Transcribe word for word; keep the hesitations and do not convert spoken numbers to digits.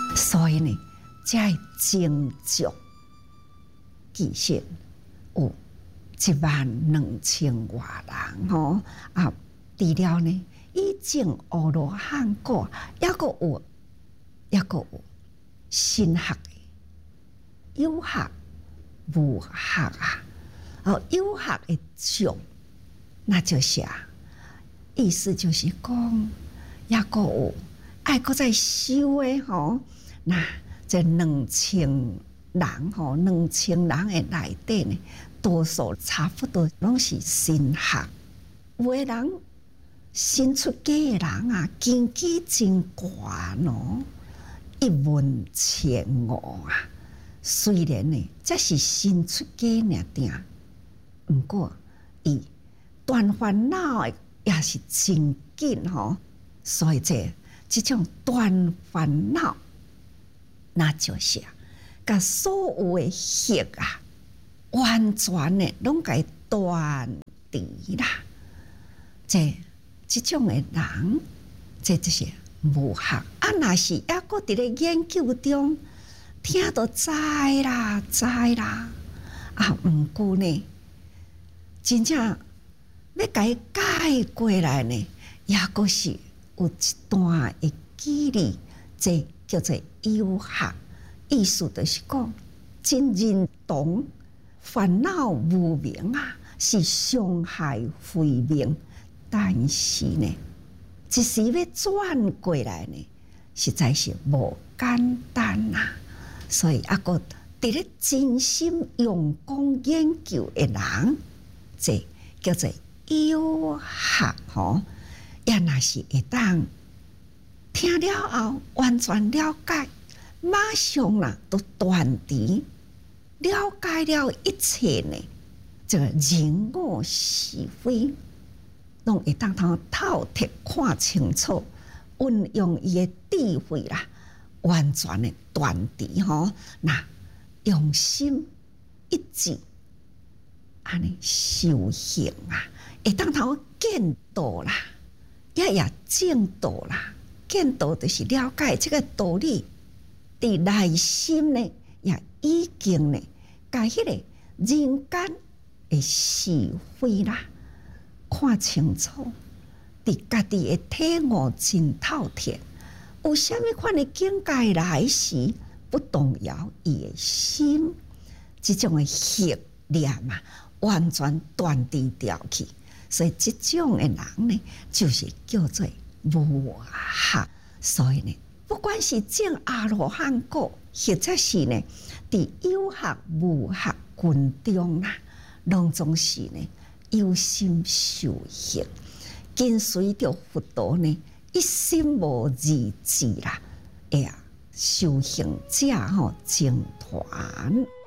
所以呢，才会征召其实有一万两千外人吼啊。除了呢，以前阿罗汉果，抑个有，抑个有新学的、有学、无学啊。哦，有学的种，那就是啊，意思就是讲，抑个有爱搁再修的吼。那这两千人吼，两千人的内底呢，多数差不多拢是新学，有的人。新出家的人啊，根基真悬哦，一文千五啊。虽然呢，这是新出家尔定，不过伊断烦恼的也是真紧吼。所以这这种断烦恼，那就是啊，甲所有的业啊，完全的拢该断除啦。这。这种的人，这就是无学啊。若是抑搁伫咧研究中，听到知啦，知啦啊。毋过呢，真正要甲伊改过来呢，抑搁是有一段的距离。这叫做有学，意思就是讲，真认同烦恼无明啊，是伤害慧命。但是呢，一时要转过来呢，实在是无简单呐、啊。所以啊，个伫咧真心用功研究的人，这叫做有学吼。也若是会当听了后完全了解，马上啦都断除，了解了一切呢，这个人我是非。拢会当通透彻看清楚，运用伊的智慧啦，完全的断除吼。那用心一致，安尼修行啊，会当通见道啦，也也正道啦。见道就是了解这个道理，伫内心呢，也已经呢，甲迄个人间的是非啦。看清楚，伫家己的体悟真透彻，有啥物款的境界来时，不动摇伊的心，这种的邪念啊，完全断除掉去。所以这种的人呢，就是叫做无学。所以呢，不管是证阿罗汉果，或者是呢，伫有学无学群中啦，拢总是呢。有心修行，跟随着佛陀呢，一心无二志啦，哎呀，修行者吼，成团。